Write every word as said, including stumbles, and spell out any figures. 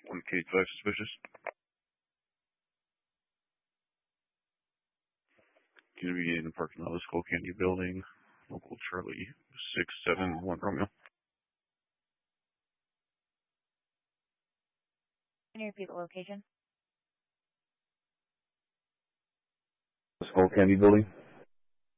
one K five suspicious. Going to be in the parking lot of the Skull Candy building. Local Charlie six seven one Romeo. Can you repeat the location? The Skull Candy building.